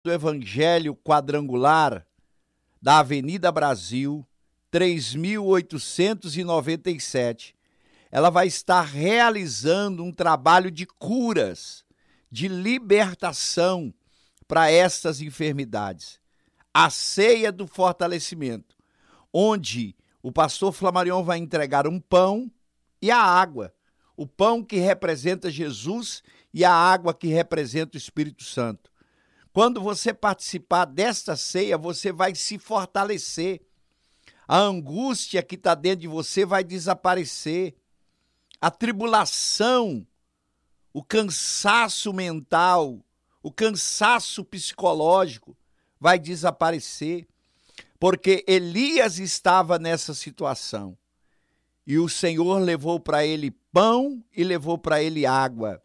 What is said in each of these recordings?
do Evangelho Quadrangular da Avenida Brasil, 3.897, ela vai estar realizando um trabalho de curas, de libertação para estas enfermidades. A ceia do fortalecimento, onde o pastor Flamarion vai entregar um pão e a água. O pão que representa Jesus e a água que representa o Espírito Santo. Quando você participar desta ceia, você vai se fortalecer. A angústia que está dentro de você vai desaparecer. A tribulação, o cansaço mental, o cansaço psicológico vai desaparecer. Porque Elias estava nessa situação. E o Senhor levou para ele pão e levou para ele água.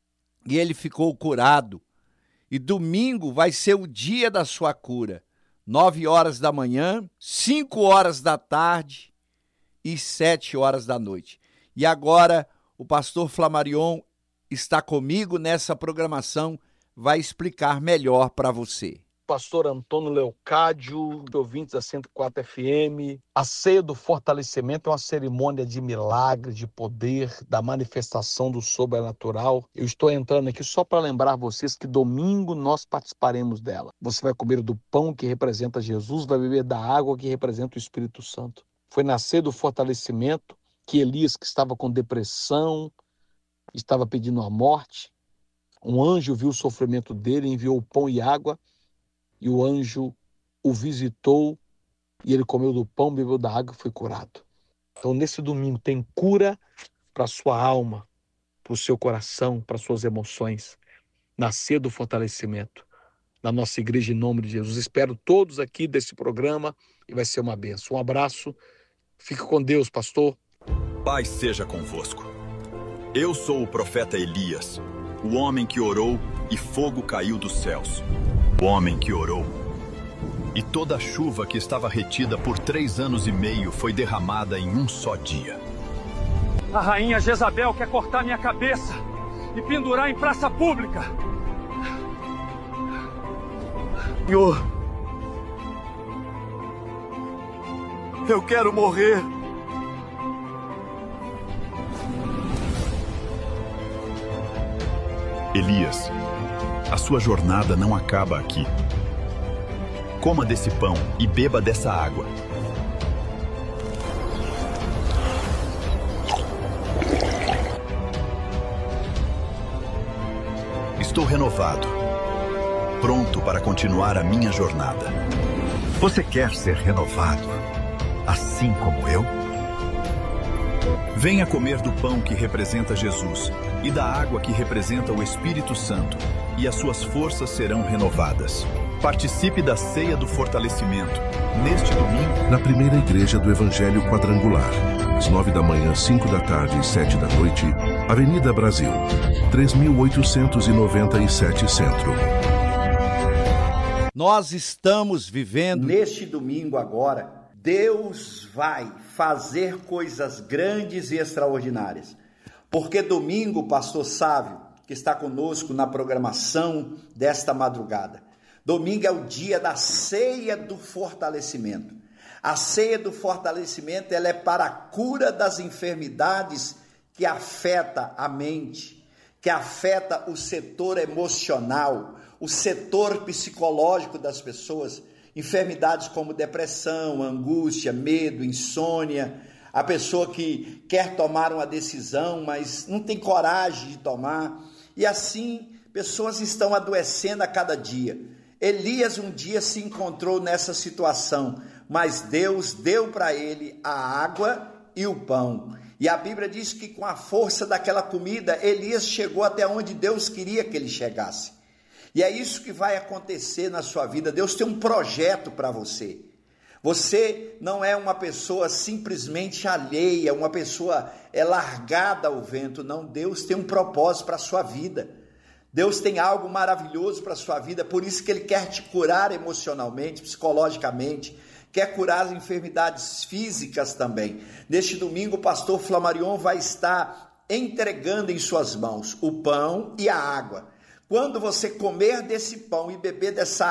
E ele ficou curado. E domingo vai ser o dia da sua cura. 9 horas da manhã, 5 horas da tarde e 7 horas da noite. E agora o pastor Flamarion está comigo nessa programação, vai explicar melhor para você. Pastor Antônio Leocádio, ouvintes da 104 FM. A ceia do fortalecimento é uma cerimônia de milagre, de poder, da manifestação do sobrenatural. Eu estou entrando aqui só para lembrar vocês que domingo nós participaremos dela. Você vai comer do pão que representa Jesus, vai beber da água que representa o Espírito Santo. Foi na ceia do fortalecimento que Elias, que estava com depressão, estava pedindo a morte. Um anjo viu o sofrimento dele, enviou o pão e água. E o anjo o visitou e ele comeu do pão, bebeu da água e foi curado. Então, nesse domingo, tem cura para a sua alma, para o seu coração, para as suas emoções. Nascer do fortalecimento na nossa igreja, em nome de Jesus. Espero todos aqui desse programa e vai ser uma bênção. Um abraço. Fique com Deus, pastor. Paz seja convosco. Eu sou o profeta Elias, o homem que orou e fogo caiu dos céus. O homem que orou. E toda a chuva que estava retida por 3 anos e meio foi derramada em um só dia. A rainha Jezabel quer cortar minha cabeça e pendurar em praça pública. Senhor, eu quero morrer. Elias, a sua jornada não acaba aqui. Coma desse pão e beba dessa água. Estou renovado, pronto para continuar a minha jornada. Você quer ser renovado, assim como eu? Venha comer do pão que representa Jesus e da água que representa o Espírito Santo, e as suas forças serão renovadas. Participe da ceia do fortalecimento, neste domingo, na primeira igreja do Evangelho Quadrangular, às 9 da manhã, 5 da tarde e 7 da noite, Avenida Brasil, 3.897 Centro. Nós estamos vivendo, neste domingo agora, Deus vai fazer coisas grandes e extraordinárias. Porque domingo, o pastor Sávio, que está conosco na programação desta madrugada, domingo é o dia da ceia do fortalecimento. A ceia do fortalecimento, ela é para a cura das enfermidades que afeta a mente, que afeta o setor emocional, o setor psicológico das pessoas. Enfermidades como depressão, angústia, medo, insônia. A pessoa que quer tomar uma decisão, mas não tem coragem de tomar. E assim, pessoas estão adoecendo a cada dia. Elias um dia se encontrou nessa situação, mas Deus deu para ele a água e o pão. E a Bíblia diz que com a força daquela comida, Elias chegou até onde Deus queria que ele chegasse. E é isso que vai acontecer na sua vida. Deus tem um projeto para você. Você não é uma pessoa simplesmente alheia, uma pessoa largada ao vento. Não, Deus tem um propósito para a sua vida. Deus tem algo maravilhoso para a sua vida, por isso que Ele quer te curar emocionalmente, psicologicamente, quer curar as enfermidades físicas também. Neste domingo, o pastor Flamarion vai estar entregando em suas mãos o pão e a água. Quando você comer desse pão e beber dessa